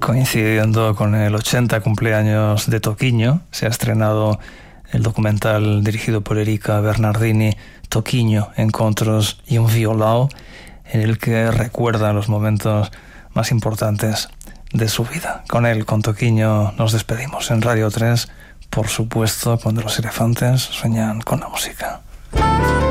Coincidiendo con el 80 cumpleaños de Toquinho, se ha estrenado el documental dirigido por Erika Bernardini, Toquinho, Encontros y un violao, en el que recuerda los momentos más importantes de su vida. Con él, con Toquinho, nos despedimos en Radio 3, por supuesto, cuando los elefantes sueñan con la música.